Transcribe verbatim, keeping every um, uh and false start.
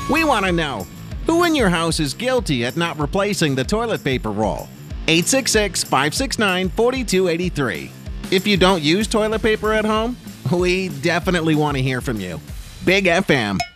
We want to know, who in your house is guilty at not replacing the toilet paper roll? eight six six, five six nine, four two eight three. If you don't use toilet paper at home, we definitely want to hear from you. Big F M.